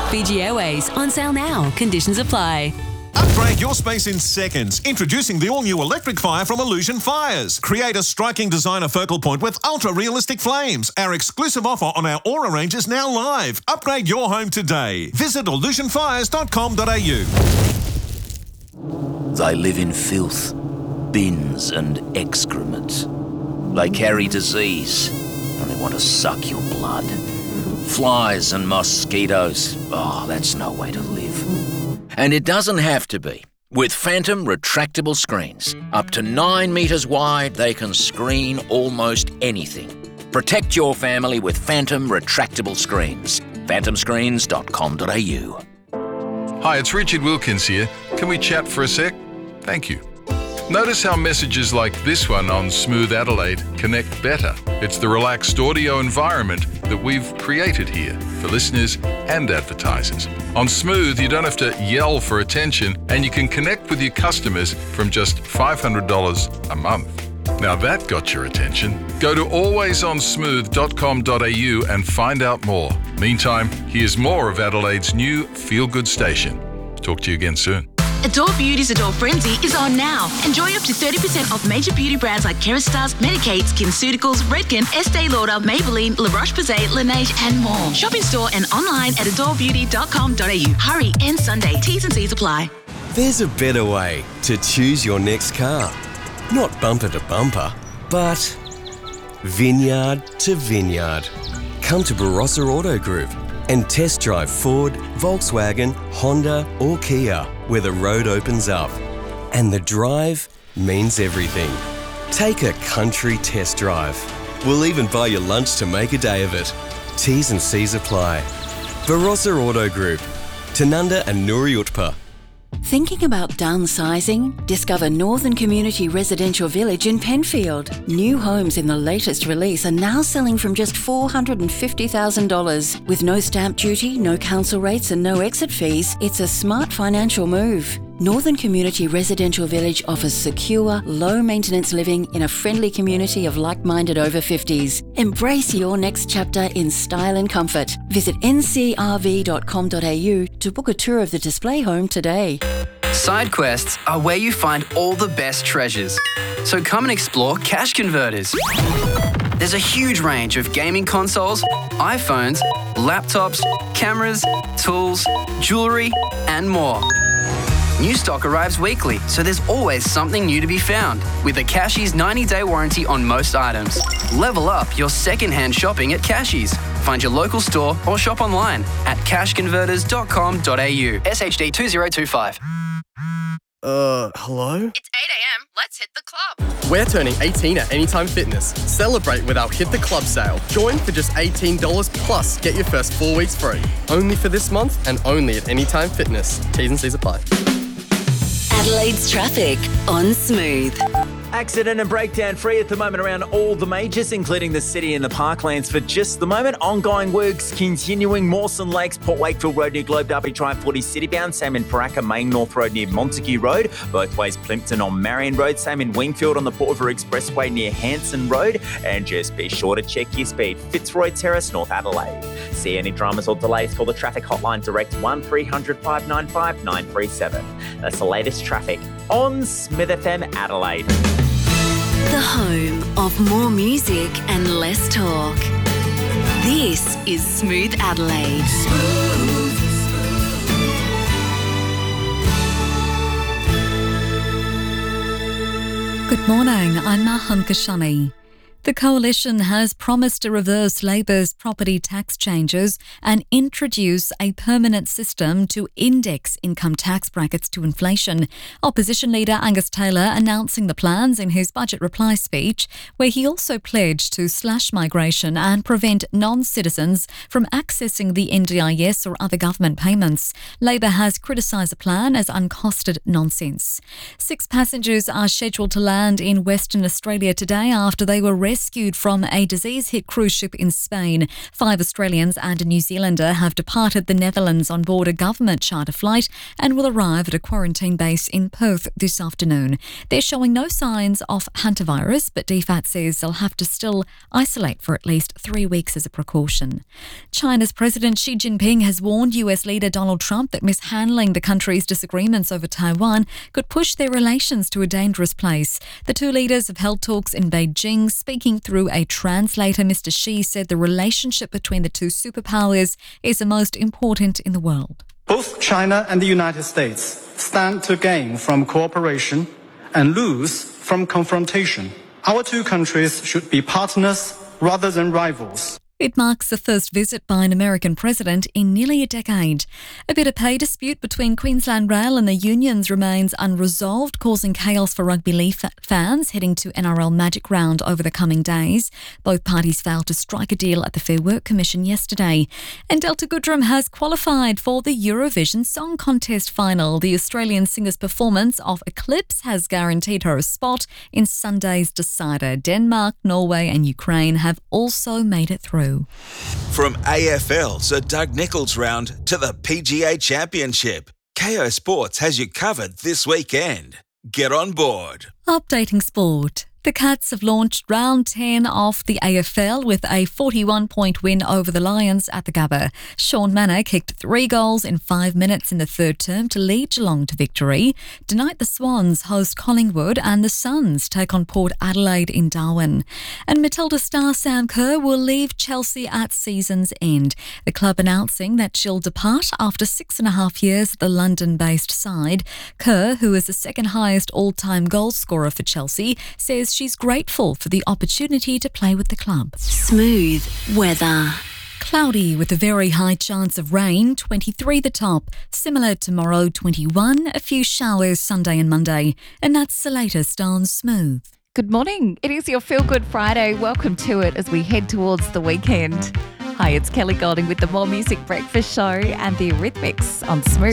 Fiji Airways, on sale now. Conditions apply. Upgrade your space in seconds. Introducing the all-new electric fire from Illusion Fires. Create a striking designer focal point with ultra-realistic flames. Our exclusive offer on our Aura range is now live. Upgrade your home today. Visit illusionfires.com.au. They live in filth, bins and excrement. They carry disease and they want to suck your blood. Flies and mosquitoes. Oh, that's no way to live. And it doesn't have to be. With Phantom retractable screens, up to 9 metres wide, they can screen almost anything. Protect your family with Phantom retractable screens. phantomscreens.com.au. Hi, it's Richard Wilkins here. Can we chat for a sec? Thank you. Notice how messages like this one on Smooth Adelaide connect better. It's the relaxed audio environment that we've created here for listeners and advertisers. On Smooth, you don't have to yell for attention and you can connect with your customers from just $500 a month. Now that got your attention. Go to alwaysonsmooth.com.au and find out more. Meantime, here's more of Adelaide's new feel-good station. Talk to you again soon. Adore Beauty's Adore Frenzy is on now. Enjoy up to 30% off major beauty brands like Kerastase, Medik8, SkinCeuticals, Redken, Estee Lauder, Maybelline, La Roche-Posay, Laneige and more. Shop in store and online at adorebeauty.com.au. Hurry, end Sunday. T's and C's apply. There's a better way to choose your next car. Not bumper to bumper, but vineyard to vineyard. Come to Barossa Auto Group and test drive Ford, Volkswagen, Honda or Kia, where the road opens up. And the drive means everything. Take a country test drive. We'll even buy you lunch to make a day of it. T's and C's apply. Barossa Auto Group, Tanunda and Nuri Utpa. Thinking about downsizing? Discover Northern Community Residential Village in Penfield. New homes in the latest release are now selling from just $450,000. With no stamp duty, no council rates and no exit fees, it's a smart financial move. Northern Community Residential Village offers secure, low-maintenance living in a friendly community of like-minded over 50s. Embrace your next chapter in style and comfort. Visit ncrv.com.au to book a tour of the display home today. Side quests are where you find all the best treasures. So come and explore Cash Converters. There's a huge range of gaming consoles, iPhones, laptops, cameras, tools, jewellery, and more. New stock arrives weekly, so there's always something new to be found. With a Cashies 90-day warranty on most items. Level up your second-hand shopping at Cashies. Find your local store or shop online at cashconverters.com.au. SHD 2025. Hello? It's 8 a.m. Let's hit the club. We're turning 18 at Anytime Fitness. Celebrate with our Hit the Club sale. Join for just $18 plus get your first 4 weeks free. Only for this month and only at Anytime Fitness. T's and C's apply. Adelaide's traffic on Smooth. Accident and breakdown free at the moment around all the majors, including the city and the parklands for just the moment. Ongoing works continuing. Mawson Lakes, Port Wakefield Road near Globe Derby Drive 40 citybound. Same in Paraka, Main North Road near Montague Road. Both ways Plimpton on Marion Road. Same in Wingfield on the Port River Expressway near Hanson Road. And just be sure to check your speed. Fitzroy Terrace, North Adelaide. See any dramas or delays, call the traffic hotline direct 1300 595 937. That's the latest traffic on Smith FM Adelaide. The home of more music and less talk. This is Smooth Adelaide. Good morning, I'm Mahan Kashani. The Coalition has promised to reverse Labor's property tax changes and introduce a permanent system to index income tax brackets to inflation. Opposition leader Angus Taylor announcing the plans in his budget reply speech, where he also pledged to slash migration and prevent non-citizens from accessing the NDIS or other government payments. Labor has criticised the plan as uncosted nonsense. 6 passengers are scheduled to land in Western Australia today after they were rescued from a disease-hit cruise ship in Spain. 5 Australians and a New Zealander have departed the Netherlands on board a government charter flight and will arrive at a quarantine base in Perth this afternoon. They're showing no signs of hantavirus, but DFAT says they'll have to still isolate for at least 3 weeks as a precaution. China's President Xi Jinping has warned US leader Donald Trump that mishandling the country's disagreements over Taiwan could push their relations to a dangerous place. The two leaders have held talks in Beijing. Speaking through a translator, Mr. Xi said the relationship between the two superpowers is the most important in the world. Both China and the United States stand to gain from cooperation and lose from confrontation. Our two countries should be partners rather than rivals. It marks the first visit by an American president in nearly a decade. A bit of pay dispute between Queensland Rail and the unions remains unresolved, causing chaos for rugby league fans heading to NRL Magic Round over the coming days. Both parties failed to strike a deal at the Fair Work Commission yesterday. And Delta Goodrem has qualified for the Eurovision Song Contest final. The Australian singer's performance of Eclipse has guaranteed her a spot in Sunday's decider. Denmark, Norway and Ukraine have also made it through. From AFL's Doug Nicholls round to the PGA Championship, KO Sports has you covered this weekend. Get on board. Updating sport. The Cats have launched round 10 of the AFL with a 41-point win over the Lions at the Gabba. Sean Manor kicked 3 goals in 5 minutes in the third term to lead Geelong to victory. Tonight the Swans host Collingwood and the Suns take on Port Adelaide in Darwin. And Matilda star Sam Kerr will leave Chelsea at season's end. The club announcing that she'll depart after 6.5 years at the London-based side. Kerr, who is the second highest all-time goal scorer for Chelsea, says she's grateful for the opportunity to play with the club. Smooth weather. Cloudy with a very high chance of rain, 23 the top. Similar tomorrow, 21. A few showers Sunday and Monday. And that's the latest on Smooth. Good morning. It is your Feel Good Friday. Welcome to it as we head towards the weekend. Hi, it's Kelly Golding with the More Music Breakfast Show and the Eurythmics on Smooth.